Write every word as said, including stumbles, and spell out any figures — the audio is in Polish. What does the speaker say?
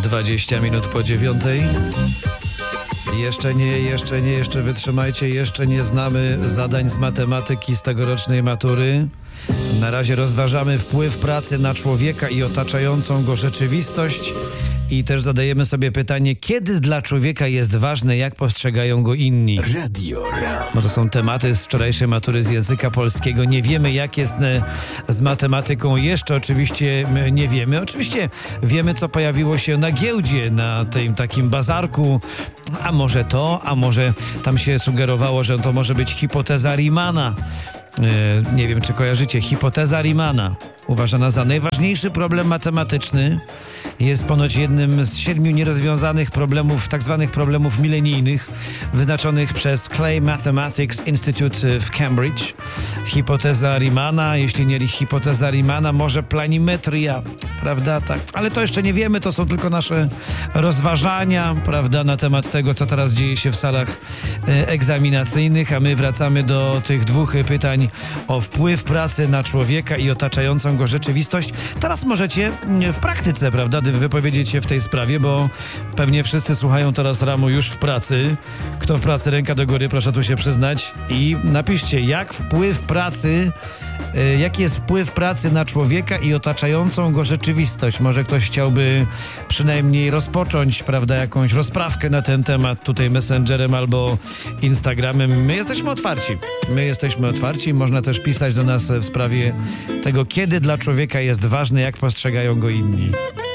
dwadzieścia minut po dziewiątej. Jeszcze nie, jeszcze nie, jeszcze wytrzymajcie, jeszcze nie znamy zadań z matematyki z tegorocznej matury. Na razie rozważamy wpływ pracy na człowieka i otaczającą go rzeczywistość i też zadajemy sobie pytanie, kiedy dla człowieka jest ważne, jak postrzegają go inni. Radio Ram. Bo to są tematy z wczorajszej matury z języka polskiego. Nie wiemy, jak jest z matematyką. Jeszcze oczywiście nie wiemy. Oczywiście wiemy, co pojawiło się na giełdzie, na tym takim bazarku. A może to, a może tam się sugerowało, że to może być hipoteza Riemanna. Nie wiem, czy kojarzycie. Hipoteza Riemanna, uważana za najważniejszy problem matematyczny, jest ponoć jednym z siedmiu nierozwiązanych problemów, tak zwanych problemów milenijnych, wyznaczonych przez Clay Mathematics Institute w Cambridge. Hipoteza Riemanna, jeśli nie hipoteza Riemanna, może planimetria, prawda? Tak. Ale to jeszcze nie wiemy, to są tylko nasze rozważania, prawda, na temat tego, co teraz dzieje się w salach e, egzaminacyjnych, a my wracamy do tych dwóch pytań o wpływ pracy na człowieka i otaczającą go rzeczywistość. Teraz możecie w praktyce, prawda, wypowiedzieć się w tej sprawie, bo pewnie wszyscy słuchają teraz Ramu już w pracy. Kto w pracy, ręka do góry, proszę tu się przyznać. I napiszcie, jak wpływ pracy, y, jaki jest wpływ pracy na człowieka i otaczającą go rzeczywistość. Może ktoś chciałby przynajmniej rozpocząć, prawda, jakąś rozprawkę na ten temat tutaj Messengerem albo Instagramem. My jesteśmy otwarci. My jesteśmy otwarci. Można też pisać do nas w sprawie tego, kiedy dla człowieka jest ważne, jak postrzegają go inni.